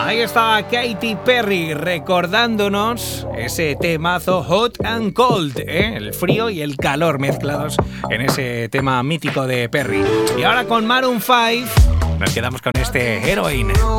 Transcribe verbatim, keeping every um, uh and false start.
Ahí estaba Katy Perry recordándonos ese temazo Hot and Cold, ¿eh? El frío y el calor mezclados en ese tema mítico de Perry. Y ahora con Maroon five nos quedamos con este Heroin.